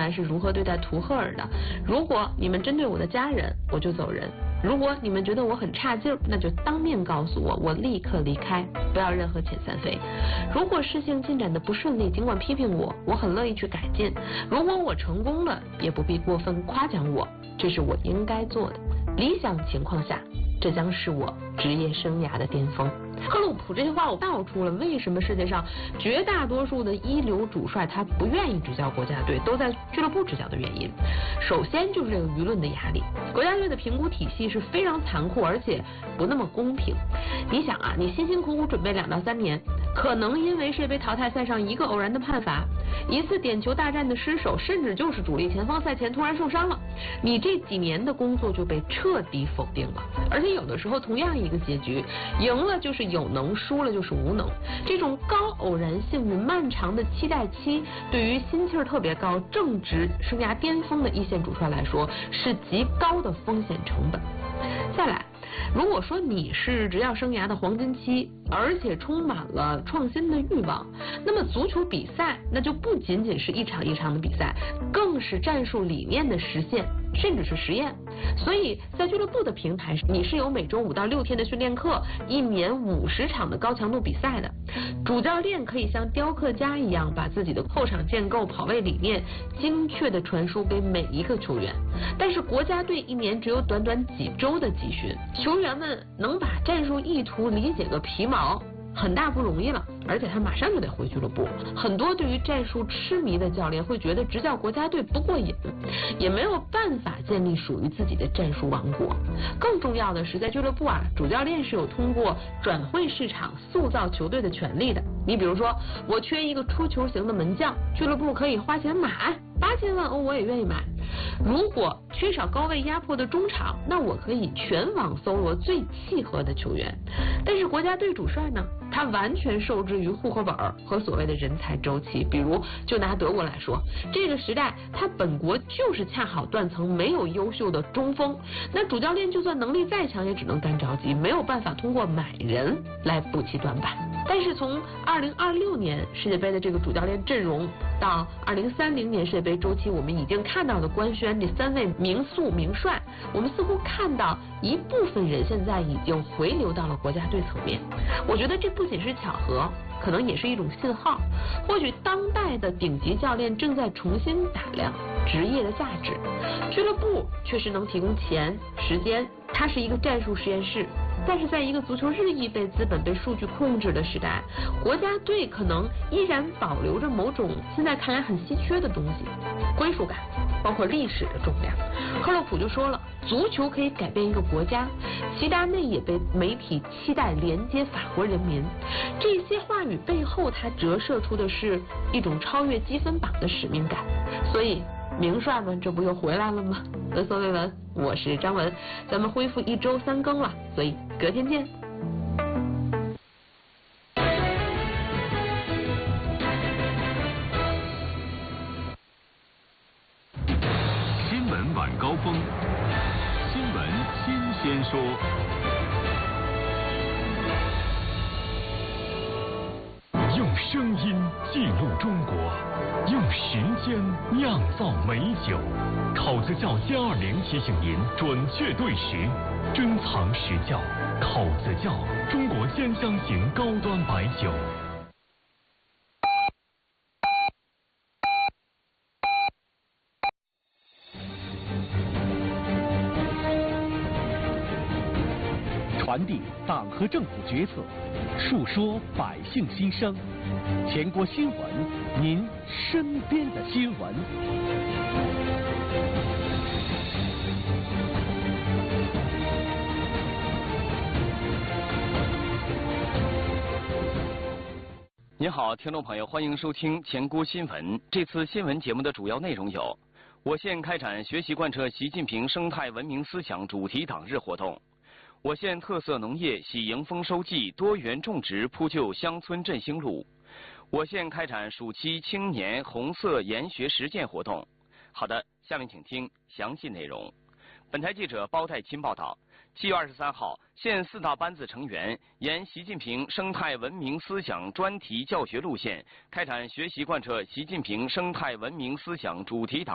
团是如何对待图赫尔的。如果你们针对我的家人，我就走人；如果你们觉得我很差劲儿，那就当面告诉我，我立刻离开，不要任何遣散费。如果事情进展的不顺利，尽管批评我，我很乐意去改进。如果我成功了，也不必过分夸奖我，这是我应该做的。理想情况下，这将是我职业生涯的巅峰。赫鲁普这些话我道出了为什么世界上绝大多数的一流主帅他不愿意执教国家队，都在俱乐部执教的原因。首先就是这个舆论的压力，国家队的评估体系是非常残酷，而且不那么公平。你想啊，你辛辛苦苦准备2到3年，可能因为世界杯淘汰赛上一个偶然的判罚，一次点球大战的失手，甚至就是主力前锋赛前突然受伤了，你这几年的工作就被彻底否定了。而且有的时候同样一个结局，赢了就是有能，输了就是无能。这种高偶然性与漫长的期待期，对于心气儿特别高、正值生涯巅峰的一线主帅来说，是极高的风险成本。再来，如果说你是执教生涯的黄金期，而且充满了创新的欲望，那么足球比赛那就不仅仅是一场一场的比赛，更是战术理念的实现，甚至是实验。所以在俱乐部的平台，你是有每周5到6天的训练课，1年50场的高强度比赛的。主教练可以像雕刻家一样，把自己的后场建构、跑位理念精确地传输给每一个球员。但是国家队1年只有短短几周的集训，球员们能把战术意图理解个皮毛，很大不容易了，而且他马上就得回俱乐部。很多对于战术痴迷的教练会觉得执教国家队不过瘾，也没有办法建立属于自己的战术王国。更重要的是，在俱乐部啊，主教练是有通过转会市场塑造球队的权利的。你比如说，我缺一个出球型的门将，俱乐部可以花钱买，8000万欧我也愿意买。如果缺少高位压迫的中场，那我可以全网搜罗最契合的球员。但是国家队主帅呢，他完全受制于户口本和所谓的人才周期。比如就拿德国来说，这个时代他本国就是恰好断层没有优秀的中锋，那主教练就算能力再强，也只能干着急，没有办法通过买人来补齐短板。但是从2026年世界杯的这个主教练阵容到2030年世界杯周期，我们已经看到了官宣这3位名宿名帅，我们似乎看到一部分人现在已经回流到了国家队层面。我觉得这不仅是巧合，可能也是一种信号。或许当代的顶级教练正在重新打量职业的价值。俱乐部确实能提供钱、时间，它是一个战术实验室。但是在一个足球日益被资本、被数据控制的时代，国家队可能依然保留着某种现在看来很稀缺的东西，归属感，包括历史的重量。赫洛普就说了，足球可以改变一个国家，齐达内也被媒体期待连接法国人民。这些话语背后，它折射出的是一种超越积分榜的使命感。所以名帅们这不又回来了吗？闻所未闻，我是张文，咱们恢复1周3更了，所以隔天见。 新闻晚高峰，新闻新鲜说。用声音记录中国，用时间酿造美酒。口子窖720提醒您准确对时，珍藏实窖。口子窖，中国兼香型高端白酒。 传递党和政府决策，述说百姓心声。全国新闻，您身边的新闻。 您好，听众朋友，欢迎收听前郭新闻。这次新闻节目的主要内容有：我县开展学习贯彻习近平生态文明思想主题党日活动；我县特色农业喜迎丰收季，多元种植铺就乡村振兴路；我县开展暑期青年红色研学实践活动。好的，下面请听详细内容。本台记者包代钦报道：7月23号，县4大班子成员沿习近平生态文明思想专题教学路线，开展学习贯彻习近平生态文明思想主题党